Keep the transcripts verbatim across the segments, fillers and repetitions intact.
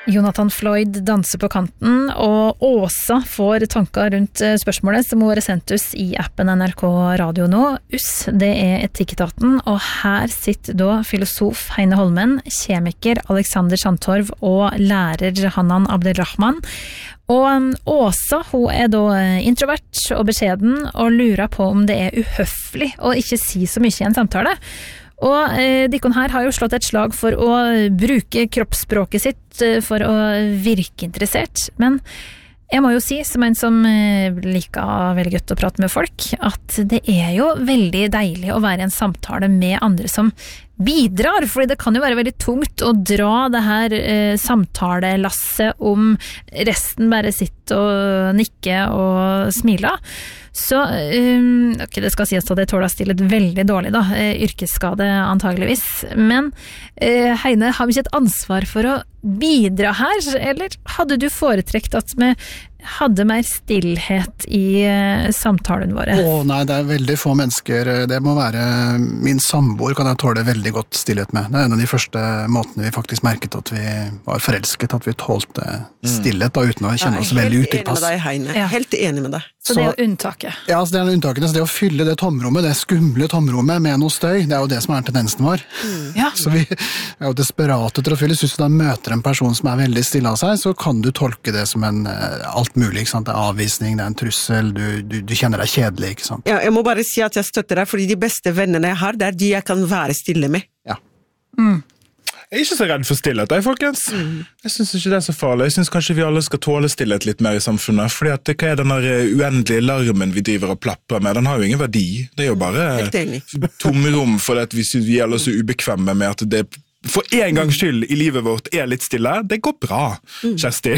Jonathan Floyd danser på kanten, og Åsa får tanker rundt spørsmålet som hun har sendt oss i appen N R K Radio nå. U S, det er Etikketaten, og her sitter da filosof Heine Holmen, kjemiker Alexander Sandtorv og lærer Hanan Abdelrahman. Og Åsa, hun er da introvert og beskjeden, og lurer på om det er uhøflig å ikke si så mye i en samtale. Og eh, Dikkon her har jo slått et slag for å bruke kroppsspråket sitt eh, for å virke interessert, men jeg må jo si, som en som eh, liker veldig godt å prate med folk, at det er jo veldig deilig å være i en samtale med andre som bidrar, fordi det kan jo være veldig tungt å dra det her eh, samtalelasset om resten bare sitter og nikker og smiler. Så, um, ok, det skal sies at jeg tåler å stille veldig dårlig da, yrkesskade antageligvis, men uh, Heine, har vi ikke et ansvar for å bidra her, eller hadde du foretrekt at vi hadde mer stillhet i uh, samtalen våre? Åh, nei, det er veldig få mennesker, det må være min samboer kan jeg tåle veldig godt stillhet med. Det er en av de første måtene vi faktisk merket at vi var forelsket, at vi tålte stillhet da, uten å kjenne oss veldig utilpass. Jeg er helt enig med deg, Heine. Ja. Helt enig med deg. Så, så det er jo unntaket? Ja, altså det er unntakene. Så det å fylle det tomrommet, det skumle tomrommet med noe støy, det er jo det som er tendensen vår. Mm. Ja. Så vi er jo desperate til å fylle. Hvis du da møter en person som er veldig stille av seg, så kan du tolke det som en alt mulig, ikke sant? Det er avvisning, det er en trussel, du, du, du kjenner deg kjedelig, ikke sant? Ja, jeg må bare si at jeg støtter deg, fordi de beste vennene jeg har, det er de jeg kan være stille med. Ja. Mm. Jeg er ikke så redd for stillhet, jeg, folkens. Mm. Jeg synes ikke det er så farlig. Jeg synes kanskje vi alle skal tåle stillhet litt mer i samfunnet, fordi at hva er den der uendelige larmen vi driver og plapper med? Den har jo ingen verdi. Det er jo bare tomrom for at vi, vi er alle så ubekvemme med at det for en gangs skyld i livet vårt er litt stille. Det går bra, Kjersti.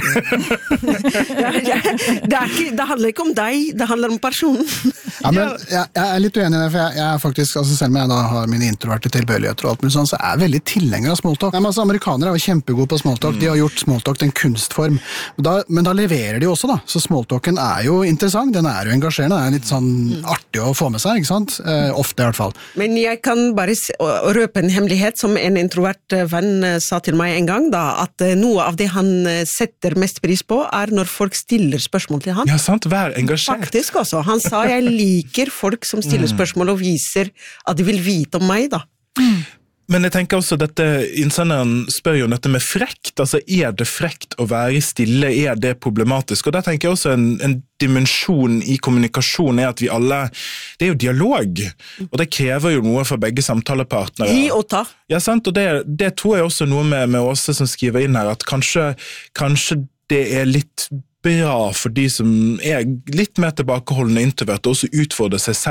ja, ja, det, er ikke, det handler ikke om deg, det handler om personen. Ja, men jeg, jeg er litt uenig i det, for jeg, jeg er faktisk, altså selv om jeg da har mine introverte tilbøyeligheter og alt mulig sånn, så er jeg veldig tilhenger av smalltalk. Nei, men altså, amerikanere er jo kjempegode på smalltalk, de har gjort smalltalk til en kunstform, men da, men da leverer de også da, så smalltalken er jo interessant, den er jo engasjerende, det er litt sånn artig å få med seg, ikke sant? Eh, ofte i hvert fall. Men jeg kan bare røpe en hemmelighet som en introvert venn sa til meg en gang da, at noe av det han setter mest pris på er når folk stiller spørsmål til han. Ja, sant, vær engasjert. Faktisk også. Han sa, jeg liker folk som stiller spørsmål og viser at de vil vite om meg da. Mm. Men jeg tenker også dette, innsenderen spør jo om dette med frekt, altså er det frekt å være stille, er det problematisk? Og der tenker jeg også en, en dimensjon i kommunikasjon er at vi alle, det er jo dialog, og det krever jo noe for begge samtalepartnere. Gi og ta. Ja, sant, og det, det tror jeg også noe med, med Åse som skriver inn her, at kanskje, kanskje det er litt bra for de som er litt mer tilbakeholdende introvert, og også utfordrer seg selv